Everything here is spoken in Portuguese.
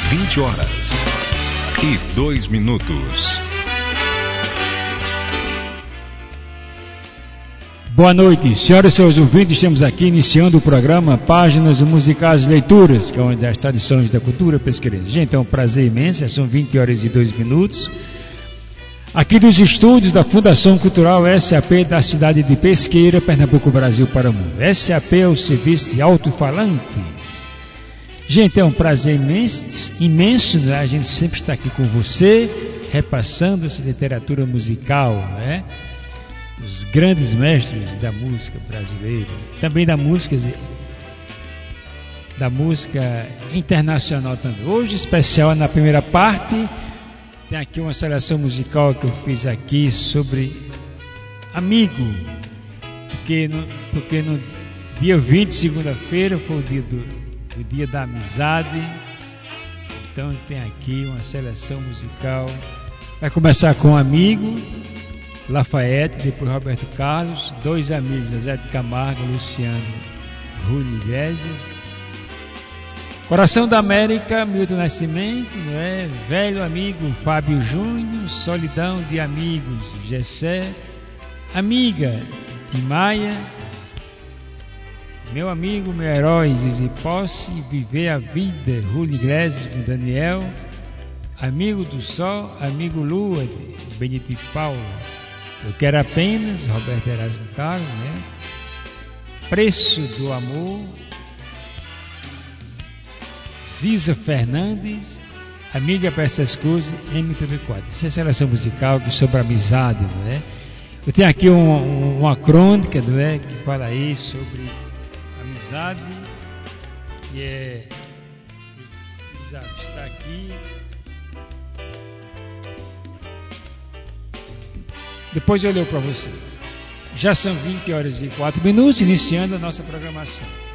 20h02. Boa noite, senhoras e senhores ouvintes, estamos aqui iniciando o programa Páginas Musicais Leituras, que é uma das tradições da cultura pesqueira. Gente, é um prazer imenso, são 20h02. Aqui dos estúdios da Fundação Cultural SAP da cidade de Pesqueira, Pernambuco, Brasil para o mundo. SAP é o serviço de alto-falantes. Gente, é um prazer imenso, né? A gente sempre está aqui com você, repassando essa literatura musical, né? Os grandes mestres da música brasileira, também da música internacional também. Hoje, especial na primeira parte, tem aqui uma seleção musical que eu fiz aqui sobre amigo, porque no dia 20, segunda-feira, foi o dia do dia da amizade. Então tem aqui uma seleção musical. Vai começar com um amigo, Lafayette, depois Roberto Carlos, dois amigos, Zé de Camargo, Luciano, Júlio Iglesias. Coração da América, Milton Nascimento, né? Velho amigo, Fábio Júnior, Solidão de Amigos, Gessé, Amiga, Tim Maia, Meu Amigo, Meu Herói, Zizi Posse, Viver a Vida, Júlio Iglesias com Daniel, Amigo do Sol, Amigo Lua, Benito e Paulo, Eu Quero Apenas, Roberto Erasmo Carlos, né? Preço do Amor, Ziza Fernandes, Amiga para Essas Coisas, MPB4. Essa é a seleção musical que sobre amizade, não é? Eu tenho aqui uma crônica, não é? Que fala aí sobre amizade, que é exato, está aqui. Depois eu leio para vocês. Já são 20h04, iniciando a nossa programação.